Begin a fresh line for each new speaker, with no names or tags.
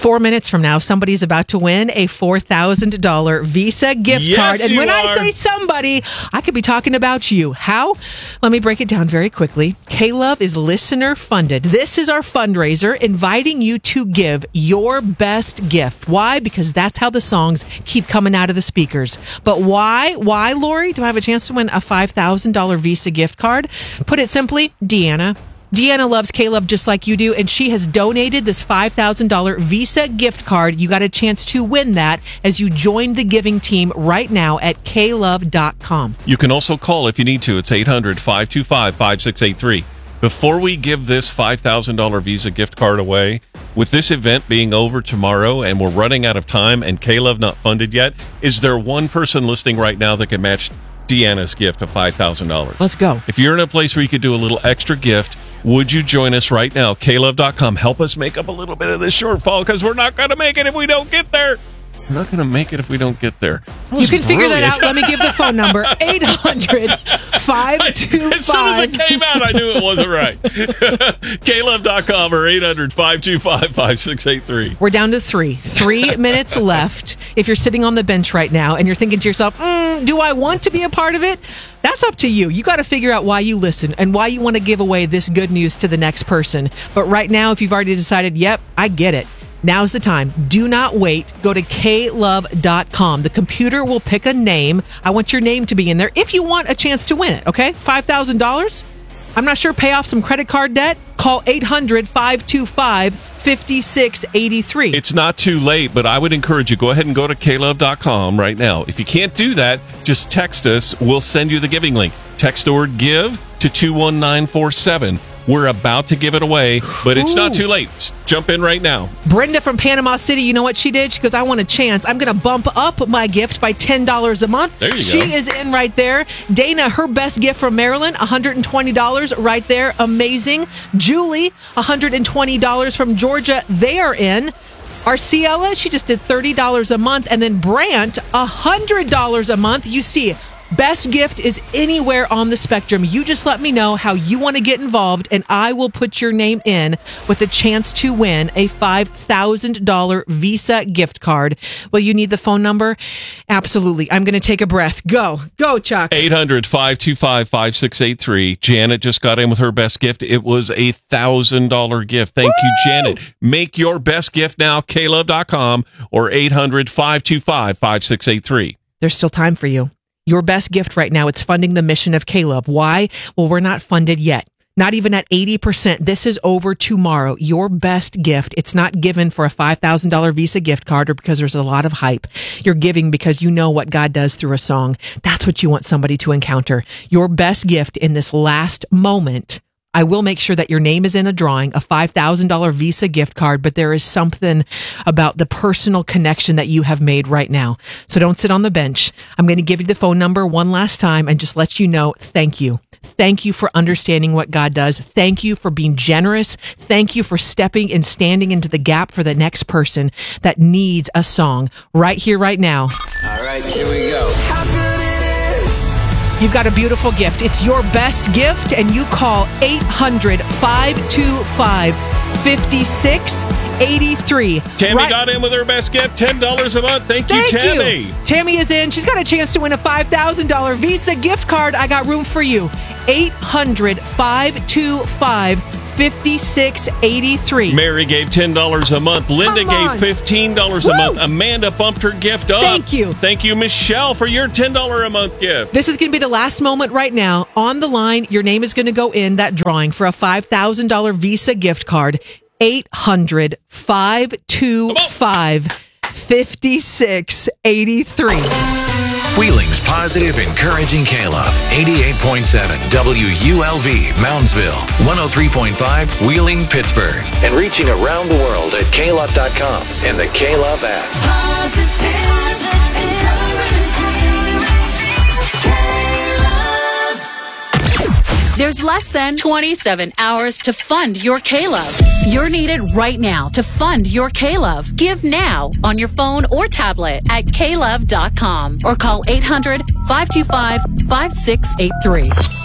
4 minutes from now, somebody's about to win a $4,000 Visa gift card. And when I say somebody, I could be talking about you. How? Let me break it down very quickly. K-Love is listener funded. This is our fundraiser inviting you to give your best gift. Why? Because that's how the songs keep coming out of the speakers. But why? Why, Lori, do I have a chance to win a $5,000 Visa gift card? Put it simply, Deanna. Deanna loves K-Love just like you do, and she has donated this $5,000 Visa gift card. You got a chance to win that as you join the giving team right now at klove.com.
You can also call if you need to. It's 800-525-5683. Before we give this $5,000 Visa gift card away, with this event being over tomorrow and we're running out of time and K-Love not funded yet, is there one person listening right now that can match Deanna's gift of $5,000?
Let's go.
If you're in a place where you could do a little extra gift, would you join us right now? klove.com. Help us make up a little bit of this shortfall because we're not going to make it if we don't get there. We're not going to make it if we don't get there.
You can figure that out. Let me give the phone number. 800-525.
As soon as it came out, I knew it wasn't right. klove.com or 800-525-5683.
We're down to 3 minutes left. If you're sitting on the bench right now and you're thinking to yourself, do I want to be a part of it? That's up to you. You got to figure out why you listen and why you want to give away this good news to the next person. But right now, if you've already decided, yep, I get it. Now's the time. Do not wait. Go to klove.com. The computer will pick a name. I want your name to be in there if you want a chance to win it, okay? $5,000. I'm not sure. Pay off some credit card debt. Call 800-525-5683.
It's not too late, but I would encourage you, go ahead and go to klove.com right now. If you can't do that, just text us. We'll send you the giving link. Text the word GIVE to 21947. We're about to give it away, but it's not too late. Just jump in right now.
Brenda from Panama City, you know what she did? She goes, I want a chance. I'm going to bump up my gift by $10 a month.
There you
She
go.
is in right there. Dana, her best gift from Maryland, $120 right there. Amazing. Julie, $120 from Georgia. They are in. Arciela, she just did $30 a month. And then Brant, $100 a month. You see, best gift is anywhere on the spectrum. You just let me know how you want to get involved, and I will put your name in with a chance to win a $5,000 Visa gift card. Will you need the phone number? Absolutely. I'm going to take a breath. Go, Chuck.
800-525-5683. Janet just got in with her best gift. It was a $1,000 gift. Thank you, Janet. Make your best gift now, klove.com or 800-525-5683.
There's still time for you. Your best gift right now, it's funding the mission of K-Love. Why? Well, we're not funded yet. Not even at 80%. This is over tomorrow. Your best gift. It's not given for a $5,000 Visa gift card or because there's a lot of hype. You're giving because you know what God does through a song. That's what you want somebody to encounter. Your best gift in this last moment. I will make sure that your name is in a drawing, a $5,000 Visa gift card, but there is something about the personal connection that you have made right now. So don't sit on the bench. I'm going to give you the phone number one last time and just let you know, thank you. Thank you for understanding what God does. Thank you for being generous. Thank you for stepping and standing into the gap for the next person that needs a song right here, right now.
All right, here we go.
You've got a beautiful gift. It's your best gift, and you call 800-525-5683.
Tammy got in with her best gift, $10 a month. Thank you, Tammy.
Tammy is in. She's got a chance to win a $5,000 Visa gift card. I got room for you. 800-525-5683.
Mary gave $10 a month. Linda gave $15 a month. Amanda bumped her gift up.
Thank you.
Thank you, Michelle, for your $10 a month gift.
This is going to be the last moment right now. On the line, your name is going to go in that drawing for a $5,000 Visa gift card. 800-525-5683.
Wheeling's positive, encouraging K-Love. 88.7 WULV, Moundsville. 103.5 Wheeling, Pittsburgh. And reaching around the world at klove.com and the K-Love app.
There's less than 27 hours to fund your K-Love. You're needed right now to fund your K-Love. Give now on your phone or tablet at klove.com or call 800-525-5683.